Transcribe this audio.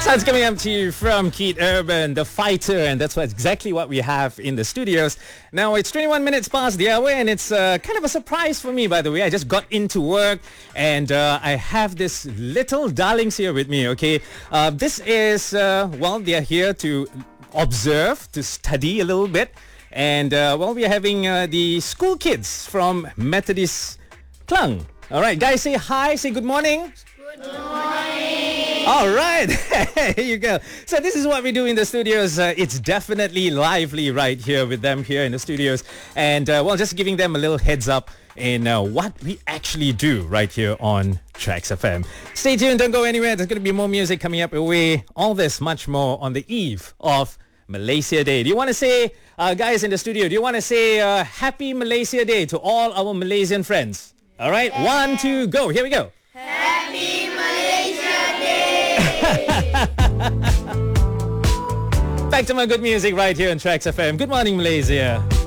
Sounds coming up to you from Keith Urban, the fighter, and that's exactly what we have in the studios. Now, it's 21 minutes past the hour, and it's kind of a surprise for me, by the way. I just got into work, and I have this little darlings here with me, okay? This is, they're here to observe, to study a little bit, and, we're having the school kids from Methodist Klang. All right, guys, say hi, say good morning. Good morning. All right, here you go. So this is what we do in the studios. It's definitely lively right here with them here in the studios. And, just giving them a little heads up in what we actually do right here on Tracks FM. Stay tuned, don't go anywhere. There's going to be more music coming up your way. All this, much more on the eve of Malaysia Day. Do you want to say, guys in the studio, do you want to say Happy Malaysia Day to all our Malaysian friends? All right, yeah. 1, 2, go. Here we go. Happy Malaysia Day! Back to my good music right here on Tracks FM. Good morning, Malaysia.